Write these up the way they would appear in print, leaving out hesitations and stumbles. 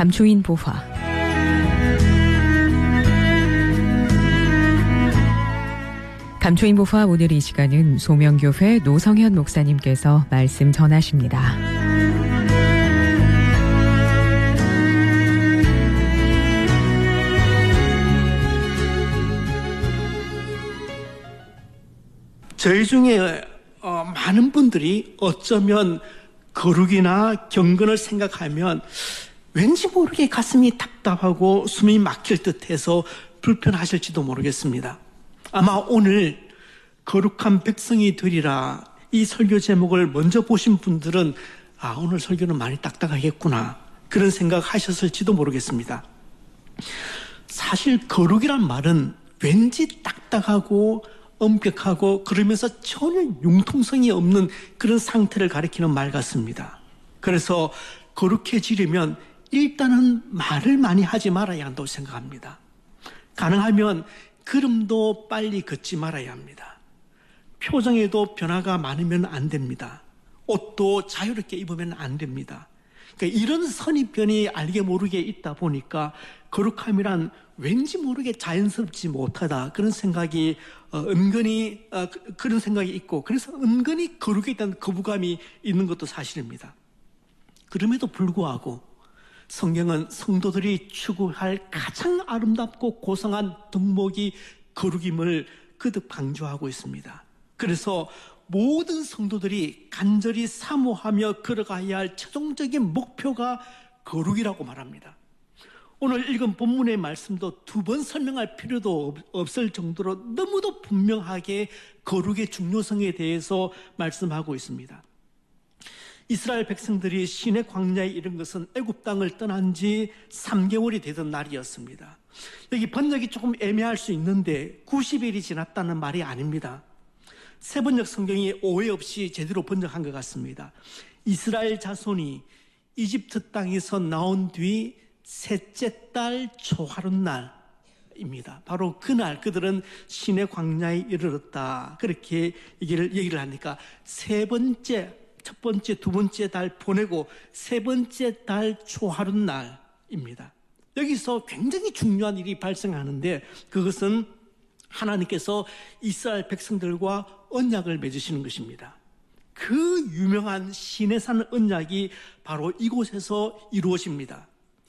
감초인 보화. 감초인 보화 오늘 이 시간은 소명교회 노성현 목사님께서 말씀 전하십니다. 저희 중에 많은 분들이 어쩌면 거룩이나 경건을 생각하면 왠지 모르게 가슴이 답답하고 숨이 막힐 듯해서 불편하실지도 모르겠습니다. 아마 오늘 거룩한 백성이 되리라 이 설교 제목을 먼저 보신 분들은 오늘 설교는 많이 딱딱하겠구나 그런 생각하셨을지도 모르겠습니다. 사실 거룩이란 말은 왠지 딱딱하고 엄격하고 그러면서 전혀 융통성이 없는 그런 상태를 가리키는 말 같습니다. 그래서 거룩해지려면 일단은 말을 많이 하지 말아야 한다고 생각합니다. 가능하면 걸음도 빨리 걷지 말아야 합니다. 표정에도 변화가 많으면 안 됩니다. 옷도 자유롭게 입으면 안 됩니다. 그러니까 이런 선입견이 알게 모르게 있다 보니까 거룩함이란 왠지 모르게 자연스럽지 못하다 그런 생각이 은근히 그런 생각이 있고 그래서 은근히 거룩에 대한 거부감이 있는 것도 사실입니다. 그럼에도 불구하고 성경은 성도들이 추구할 가장 아름답고 고상한 덕목이 거룩임을 거듭 강조하고 있습니다. 그래서 모든 성도들이 간절히 사모하며 걸어가야 할 최종적인 목표가 거룩이라고 말합니다. 오늘 읽은 본문의 말씀도 두 번 설명할 필요도 없을 정도로 너무도 분명하게 거룩의 중요성에 대해서 말씀하고 있습니다. 이스라엘 백성들이 시내 광야에 이른 것은 애굽 땅을 떠난 지 3개월이 되던 날이었습니다. 여기 번역이 조금 애매할 수 있는데 90일이 지났다는 말이 아닙니다. 세번역 성경이 오해 없이 제대로 번역한 것 같습니다. 이스라엘 자손이 이집트 땅에서 나온 뒤 셋째 달 초하룻날입니다. 바로 그날 그들은 시내 광야에 이르렀다. 그렇게 얘기를 하니까 첫 번째, 두 번째 달 보내고 세 번째 달 초하룻날입니다. 여기서 굉장히 중요한 일이 발생하는데 그것은 하나님께서 이스라엘 백성들과 언약을 맺으시는 것입니다. 그 유명한 시내산 언약이 바로 이곳에서 이루어집니다.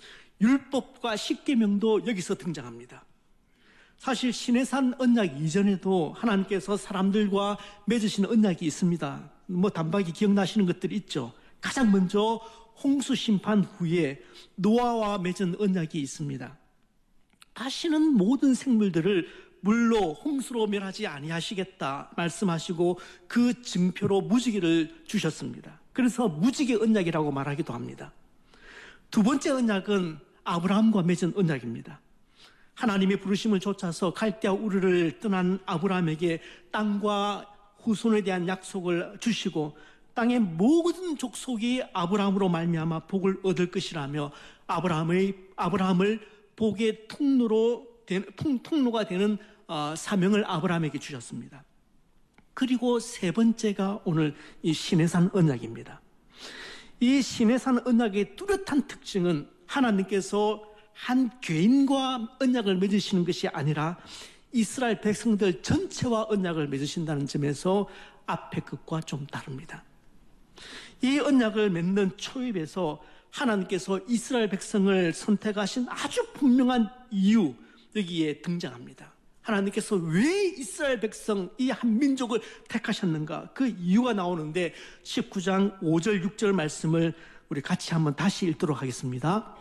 율법과 십계명도 여기서 등장합니다. 사실 시내산 언약 이전에도 하나님께서 사람들과 맺으신 언약이 있습니다. 단박에 기억나시는 것들이 있죠. 가장 먼저 홍수 심판 후에 노아와 맺은 언약이 있습니다. 다시는 모든 생물들을 물로 홍수로 멸하지 아니하시겠다 말씀하시고 그 증표로 무지개를 주셨습니다. 그래서 무지개 언약이라고 말하기도 합니다. 두 번째 언약은 아브라함과 맺은 언약입니다. 하나님의 부르심을 좇아서 갈대아 우르를 떠난 아브라함에게 땅과 후손에 대한 약속을 주시고 땅의 모든 족속이 아브라함으로 말미암아 복을 얻을 것이라며 아브라함을 복의 통로가 되는 사명을 아브라함에게 주셨습니다. 그리고 세 번째가 오늘 이 시내산 언약입니다. 이 시내산 언약의 뚜렷한 특징은 하나님께서 한 교인과 언약을 맺으시는 것이 아니라 이스라엘 백성들 전체와 언약을 맺으신다는 점에서 앞에 것과 좀 다릅니다. 이 언약을 맺는 초입에서 하나님께서 이스라엘 백성을 선택하신 아주 분명한 이유 여기에 등장합니다. 하나님께서 왜 이스라엘 백성 이 한 민족을 택하셨는가 그 이유가 나오는데 19장 5절 6절 말씀을 우리 같이 한번 다시 읽도록 하겠습니다.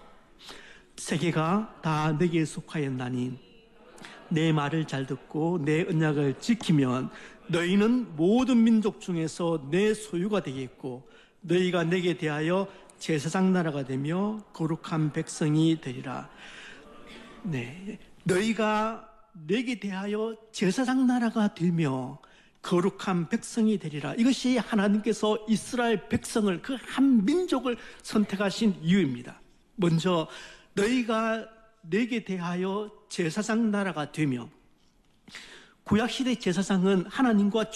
세계가 다 내게 속하였나니 내 말을 잘 듣고 내 언약을 지키면 너희는 모든 민족 중에서 내 소유가 되겠고 너희가 내게 대하여 제사장 나라가 되며 거룩한 백성이 되리라. 너희가 내게 대하여 제사장 나라가 되며 거룩한 백성이 되리라. 이것이 하나님께서 이스라엘 백성을 그 한 민족을 선택하신 이유입니다. 먼저 너희가 내게 대하여 제사장 나라가 되며 구약시대 제사장은 하나님과